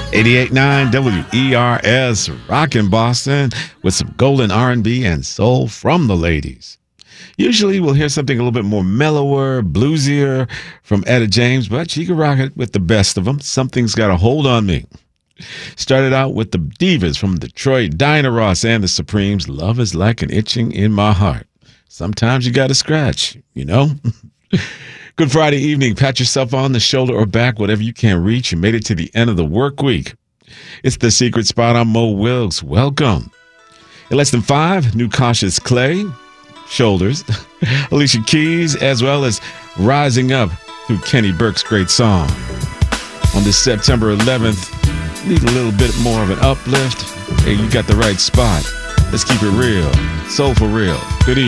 88.9 WERS, rockin' Boston with some golden R&B and soul from the ladies. Usually we'll hear something a little bit more mellower, bluesier from Etta James, but she can rock it with the best of them. Something's Got a Hold on Me. Started out with the Divas from Detroit, Diana Ross and the Supremes. Love is like an itching in my heart. Sometimes you got to scratch, you know? Good Friday evening. Pat yourself on the shoulder or back, whatever you can reach. You made it to the end of the work week. It's The Secret Spot. I'm Mo Wilkes. Welcome. In less than 5, new Cautious Clay, Shoulders, Alicia Keys, as well as Rising Up through Kenny Burke's great song. On this September 11th, need a little bit more of an uplift. Hey, you got the right spot. Let's keep it real. Soul for real. Good evening.